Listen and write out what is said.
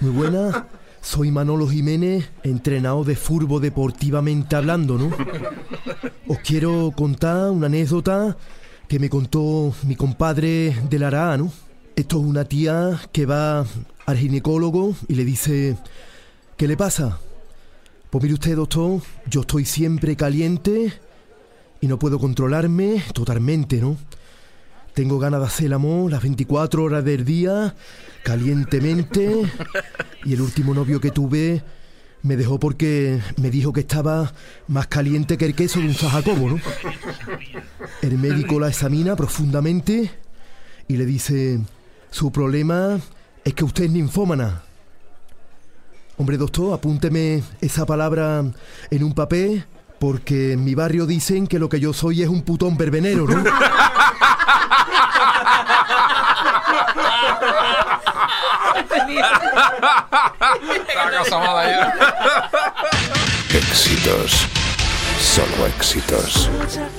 Muy buena. Soy Manolo Jiménez, entrenador de fútbol deportivamente hablando, ¿no? Os quiero contar una anécdota que me contó mi compadre de Lara, ¿no? Esto es una tía que va al ginecólogo y le dice: ¿qué le pasa? Pues mire usted, doctor, yo estoy siempre caliente y no puedo controlarme totalmente, ¿no? Tengo ganas de hacer el amor las 24 horas del día, calientemente, y el último novio que tuve me dejó porque me dijo que estaba más caliente que el queso de un Jacobo, ¿no? El médico la examina profundamente y le dice: su problema es que usted es ninfómana. Hombre, doctor, apúnteme esa palabra en un papel, porque en mi barrio dicen que lo que yo soy es un putón verbenero, ¿no? Éxitos, solo éxitos.